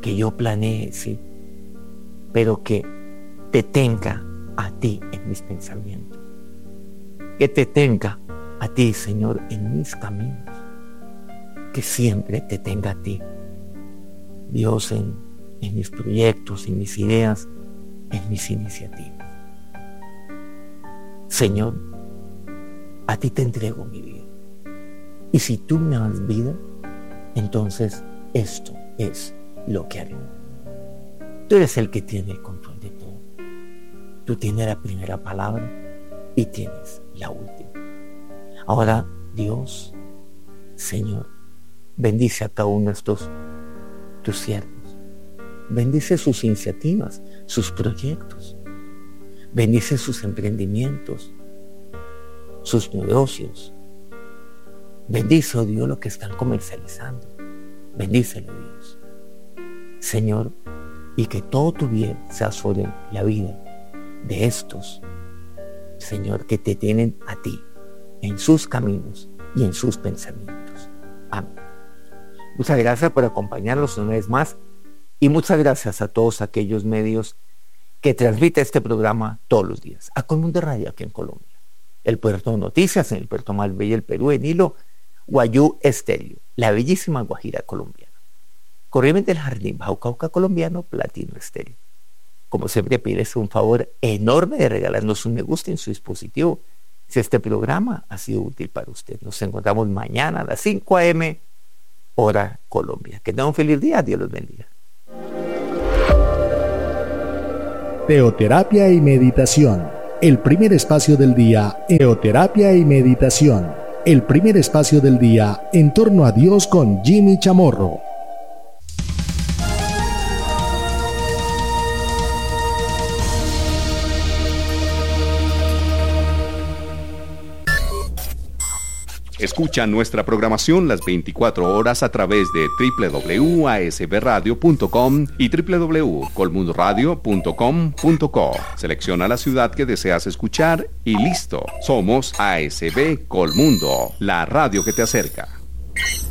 que yo planee, sí, pero que te tenga a ti en mis pensamientos, que te tenga a ti, Señor, en mis caminos, que siempre te tenga a ti, Dios, en mis proyectos, en mis ideas, en mis iniciativas. Señor, a ti te entrego mi vida. Y si tú me das vida, entonces esto es lo que haré. Tú eres el que tiene el control de todo. Tú tienes la primera palabra y tienes la última. Ahora, Dios, Señor, bendice a cada uno de estos tus siervos. Bendice sus iniciativas, sus proyectos. Bendice sus emprendimientos, sus negocios. Bendice, oh Dios, lo que están comercializando. Bendícelo, Dios. Señor, y que todo tu bien sea sobre la vida de estos, Señor, que te tienen a ti en sus caminos y en sus pensamientos. Amén. Muchas gracias por acompañarnos una vez más y muchas gracias a todos aquellos medios que transmiten este programa todos los días. A Colmundo Radio aquí en Colombia, el Puerto de Noticias en el puerto más bello del Perú, en Hilo, Guayú Estéreo, la bellísima Guajira colombiana. Corriente del Jardín, Bajo Cauca colombiano, Platino Estéreo. Como siempre, pides un favor enorme de regalarnos un me gusta en su dispositivo si este programa ha sido útil para usted. Nos encontramos mañana a las 5 a.m. hora Colombia. Que tengan un feliz día. Dios los bendiga. Teoterapia y meditación. El primer espacio del día. Teoterapia y meditación. El primer espacio del día en torno a Dios con Jimmy Chamorro. Escucha nuestra programación las 24 horas a través de www.asbradio.com y www.colmundoradio.com.co. Selecciona la ciudad que deseas escuchar y listo. Somos ASB Colmundo, la radio que te acerca.